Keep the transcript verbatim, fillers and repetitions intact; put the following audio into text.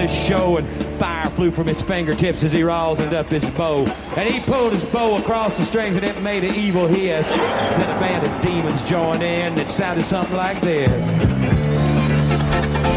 his show, and fire flew from his fingertips as he rosined up his bow. And he pulled his bow across the strings, and it made an evil hiss. Then a band of demons joined in that sounded something like this.